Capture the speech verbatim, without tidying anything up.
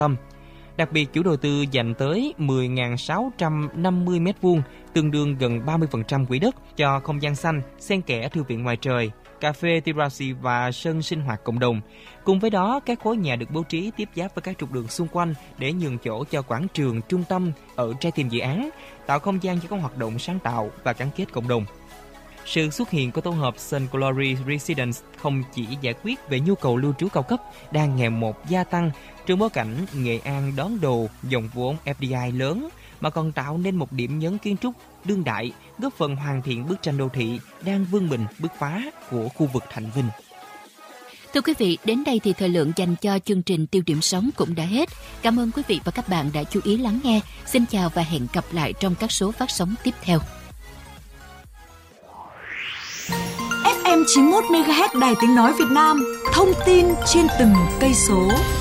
tâm. Đặc biệt, chủ đầu tư dành tới mười nghìn sáu trăm năm mươi mét vuông, tương đương gần ba mươi phần trăm quỹ đất cho không gian xanh, xen kẽ thư viện ngoài trời, cà phê terrace và sân sinh hoạt cộng đồng. Cùng với đó, các khối nhà được bố trí tiếp giáp với các trục đường xung quanh để nhường chỗ cho quảng trường trung tâm ở trái tim dự án, tạo không gian cho các hoạt động sáng tạo và gắn kết cộng đồng. Sự xuất hiện của tổ hợp Sun Glory Residence không chỉ giải quyết về nhu cầu lưu trú cao cấp đang ngày một gia tăng trong bối cảnh Nghệ An đón đầu dòng vốn ép đê i lớn, mà còn tạo nên một điểm nhấn kiến trúc đương đại, góp phần hoàn thiện bức tranh đô thị đang vươn mình bứt phá của khu vực Thạnh Vinh. Thưa quý vị, đến đây thì thời lượng dành cho chương trình Tiêu điểm sống cũng đã hết. Cảm ơn quý vị và các bạn đã chú ý lắng nghe. Xin chào và hẹn gặp lại trong các số phát sóng tiếp theo. ép em chín mươi mốt mê ga héc Đài Tiếng Nói Việt Nam, thông tin trên từng cây số.